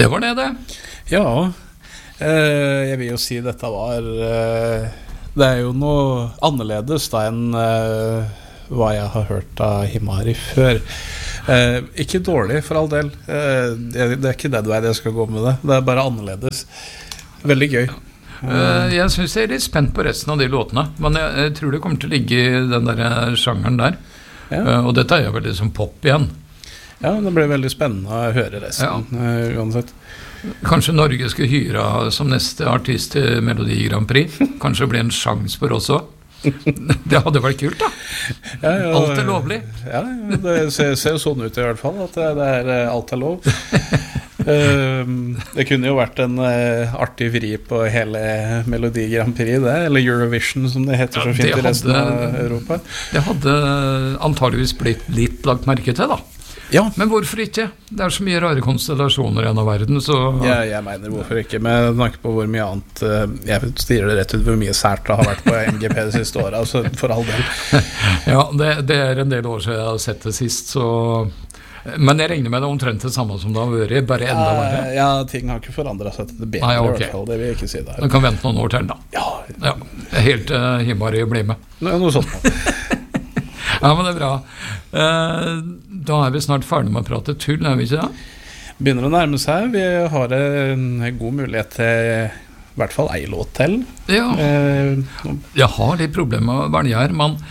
Det var det. Ja, jeg vil jo si dette var det er jo noe annerledes da enn hva jeg har hørt av Himari før. Ikke dårlig, for all del. Det er ikke det jeg skal gå med det. Det er bare annerledes. Veldig gøy. Jeg synes jeg er litt spent på resten av de låtene, men jeg tror det kommer til å ligge i den der sjangeren der. Ja. Og dette er jo veldig som pop igjen. Ja, det blir veldig spennende å høre resten, uansett. Kanskje Norge skal hyre som neste artist til Melodi Grand Prix. Kanskje det blir en sjans for oss også. Det hadde vært kult, da. Alt er lovlig. Ja, det ser jo sånn ut i hvert fall, at alt er lov. Det kunne jo vært en artig vri på hele Melodi Grand Prix det, eller Eurovision som det heter så fint i resten av Europa. Det hadde antageligvis blitt litt lagt merke til, da. Ja. Men hvorfor ikke? Det er så mye rare konstellasjoner igjen av verden, så... Ja, jeg mener hvorfor ikke, men snakker på hvor mye annet jeg styrer det rett ut hvor mye sært det har vært på MGP det siste året, altså for all del. Ja, det er en del år siden jeg har sett det sist, så... Men jeg regner med det omtrent det samme som det har vært, bare enda verre. Ja, ting har ikke forandret seg til det bedre. I hvert fall, det vil jeg ikke si det. Du kan vente noen år til da. Ja. Helt Himari blir med. Noe sånt. Ja, men det er bra. Da er vi snart ferdig med å prate tull, er vi ikke det? Begynner å nærme seg. Vi har en god mulighet til i hvert fall ei låt til. Ja. Jeg har litt problemer med å velge her, men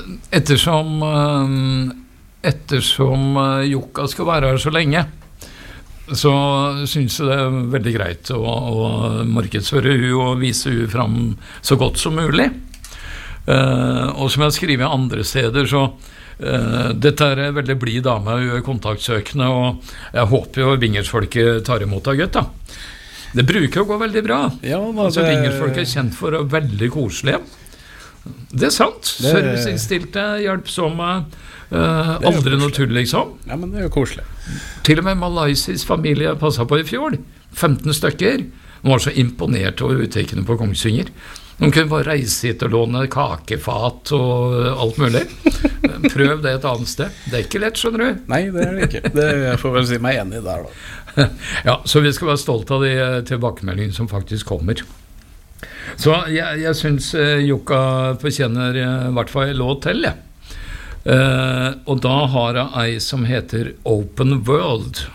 ettersom Jukka skal være her så lenge, så synes jeg det er veldig greit å markedsføre hun og vise hun fram så godt som mulig. Og som jeg skriver andre steder, så dette er en veldig blid dame, hun er kontaktsøkende, og jeg håper jo Vingersfolket tar imot av gutt da. Det bruker å gå veldig bra. Ja, altså, Vingersfolket er kjent for å være veldig koselige. Det er sant. Serviceinnstilte, hjelpsomme, aldri noe tull, liksom. Ja, men det er jo koselig. Til og med Malaysis familie passet på i fjor. 15 stykker. De var så imponert over uttekkene på Kongsvinger. De kunne bare reise hit og låne kakefat og alt mulig. Prøv det et annet sted. Det er ikke lett, skjønner du. Nei, det er det ikke. Jeg får vel si meg enig der da. Ja, så vi skal være stolt av de tilbakemeldingene som faktisk kommer. Så jeg synes Jukka fortjener i hvert fall en låt til, ja. Og da har jeg ei som heter Open World.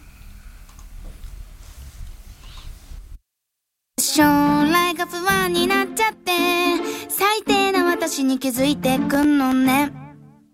将来が不安になっちゃって最低な私に気づいてくんのね